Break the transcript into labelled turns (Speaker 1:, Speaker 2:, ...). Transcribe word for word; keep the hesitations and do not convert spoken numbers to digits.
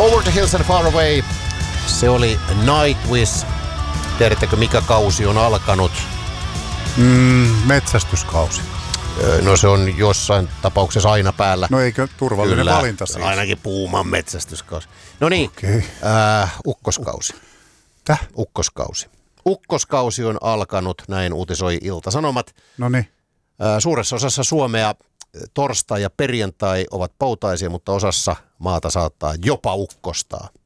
Speaker 1: Over the Hills and Far Away. Se oli Nightwish. Tiedättekö, mikä kausi on alkanut?
Speaker 2: Mm, metsästyskausi.
Speaker 1: No se on jossain tapauksessa aina päällä.
Speaker 2: No eikö turvallinen
Speaker 1: Kyllä,
Speaker 2: valinta siis?
Speaker 1: Ainakin Puuman metsästyskausi. No niin,
Speaker 2: okay.
Speaker 1: äh, ukkoskausi.
Speaker 2: Täh?
Speaker 1: Ukkoskausi. Ukkoskausi on alkanut, näin uutisoi Ilta-Sanomat.
Speaker 2: No niin.
Speaker 1: Äh, suuressa osassa Suomea torstai ja perjantai ovat poutaisia, mutta osassa maata saattaa jopa ukkostaa.